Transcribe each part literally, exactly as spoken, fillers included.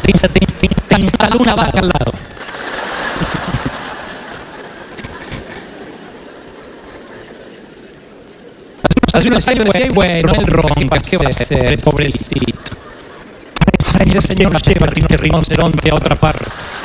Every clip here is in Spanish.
te, te, te, te instaló una vaca al lado. Hace unos años decía, bueno, el ronca, ¿qué va a hacer? Pobrecito. Ahora el Señor lo lleva el rinoceronte a otra parte.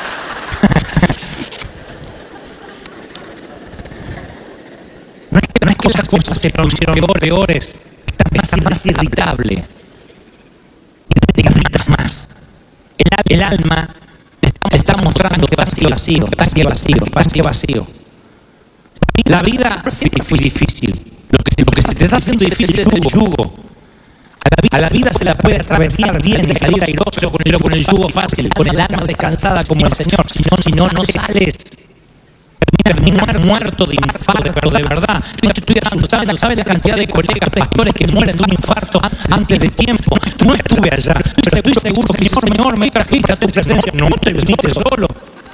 No es que, no es que las cosas se pusieron peores, estás más irritable. Y te irritas más. El, el alma te está mostrando que vacío, vacío, vacío, vacío, vacío, vacío. La vida fue difícil. Lo que, lo que se te está haciendo difícil es el yugo. A la, vida, a la vida se la puede atravesar bien y salir airoso con el, con el yugo fácil, con el alma descansada como el Señor. Si no, si no, no sales. Terminar muerto de infarto, pero de verdad. No estoy asustado, no sabes la cantidad de colegas pastores que mueren de un infarto antes de tiempo. No estuve allá, pero estoy seguro que Señor, Señor, me trajiste a tu presencia. No te viniste solo.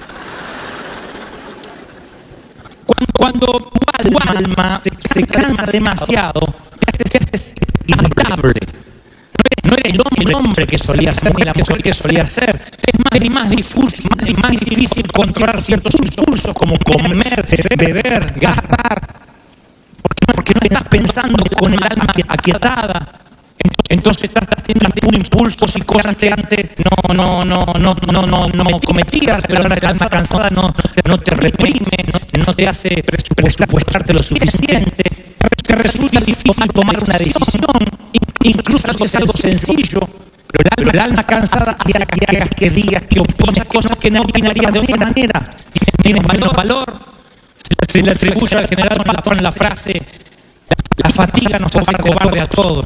Cuando tu alma se cansa demasiado, te haces irritable. No era el hombre, el hombre que solía ser, ni la mujer que solía ser. Es más, más, difuso, más, más difícil controlar ciertos impulsos como comer, beber, gastar. Porque no estás pensando con el alma aquietada. Entonces estás teniendo un impulso y cosas que antes no, no, no, no, no, no, no cometías, pero ahora el alma cansada no, no te reprime, no, no te hace presupuestarte lo suficiente, te resulta difícil tomar una decisión, incluso si es algo sencillo, pero el, el alma cansada hace que hagas, que digas, que opones cosas que no opinarías de otra manera. Tienes menos valor, se le atribuye al general la, la frase, la fatiga nos hace cobarde a todos.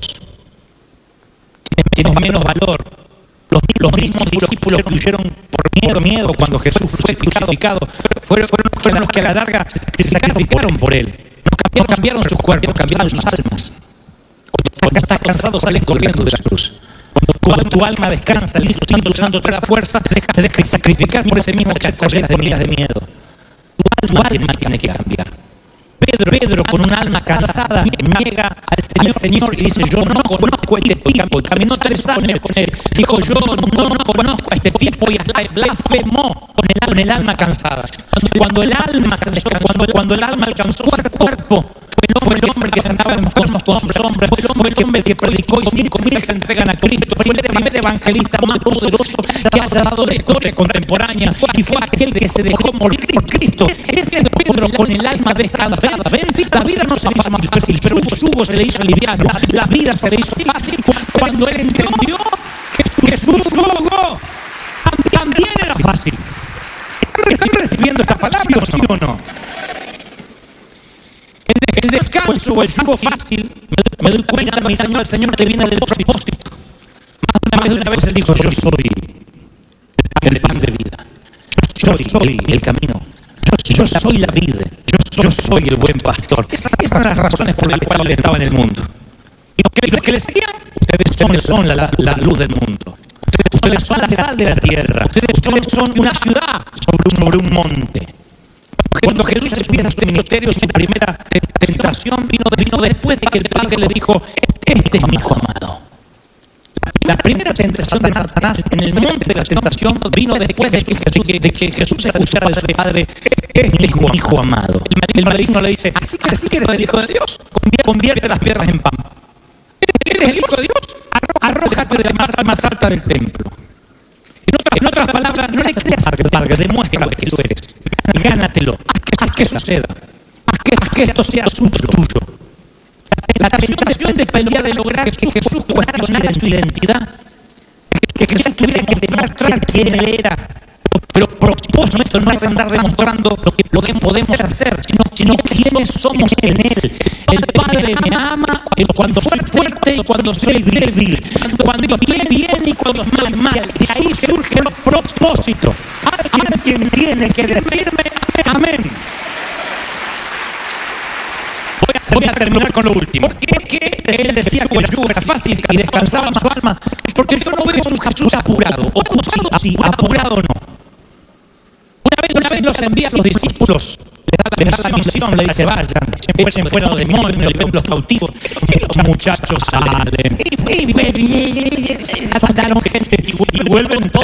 Tienes menos valor. Los, los mismos discípulos que huyeron por miedo, miedo cuando Jesús fue crucificado, fueron, fueron, fueron los que a la larga se sacrificaron por él. No cambiaron, cambiaron sus cuerpos, cambiaron sus almas. Cuando estás cansado, sales corriendo de la cruz. Cuando, cuando tu alma descansa, el Espíritu Santo te da fuerza, te dejas de sacrificar por ese mismo que corridas de miras de miedo. Tu, tu alma tiene que cambiar. Pedro, Pedro, con un alma cansada, niega al Señor, Señor y dice, yo no conozco a este tipo. Y caminó tres años con él. Dijo, yo no, no conozco a este tipo y hasta blasfemó con el, con el alma cansada. Cuando el alma se descansó, cuando, cuando el alma alcanzó su cuerpo, fue el hombre que se andaba en formas con sus hombres, fue el hombre, el hombre que predicó y cinco mil se entregan a Cristo, fue el primer evangelista más poderoso que haya dado la historia contemporánea y fue aquel que se dejó morir por Cristo. Ese es Pedro con el alma descansada. ¿Ven? La vida no se le hizo más fácil, pero el yugo se le hizo liviano. La vida se le hizo fácil cuando él entendió que su yugo también era fácil. ¿Están recibiendo esta palabra, sí o no? El, el descanso o el yugo fácil, me, me doy cuenta, mi Señor, el Señor te viene del propósito. Más de una vez, una vez él dijo, yo soy el pan de vida. Yo soy el camino. Yo, yo soy la vida. Yo, yo soy el buen pastor. Esas son las razones por las cuales él estaba en el mundo. Y los que, los que le seguían, ustedes son, son la, la, la luz del mundo. Ustedes, ustedes son la sal de la tierra. Ustedes, ustedes son una ciudad sobre un, sobre un monte. Cuando Jesús empieza este ministerio, su primera tentación vino, vino después de que el Padre le dijo, este es mi hijo amado. La primera tentación de Satanás en el monte de la tentación vino después de que Jesús, de que Jesús escuchara al Padre, este es mi hijo amado. El maligno le dice, así que, así que eres el hijo de Dios, convierte las piedras en pan. ¿Eres el hijo de Dios? Arrójate de la más, más alta del templo. En otras, en otras palabras, no le creas al Padre, demuestra que tú eres. Gánatelo, haz que, haz que suceda, haz que, haz que esto sea asunto tuyo. La tentación de pelear de lograr que Jesús cuestionara su identidad, que Jesús tuviera que demostrar quién él era. Pero propósito esto no es andar demostrando lo que, lo que podemos hacer, sino, sino quiénes somos en él. El Padre me ama cuando soy fuerte y cuando soy débil, cuando estoy bien y cuando estoy mal. De ahí surge el propósito. Alguien tiene que decirme amén. Voy a, voy a terminar con lo último. ¿Por qué él decía que el yugo era fácil y descansaba su alma? Porque yo no veo a un Jesús apurado. O apurado, sí, apurado no. Una vez, una vez los envía a los discípulos, les da la misión, le dice, vayan, echen fuera los demonios, ven los cautivos. Y los muchachos salen. Y, y, y, y, y, y, y, y, y, y, y, y, y, y, y, y, y, y vuelven todos.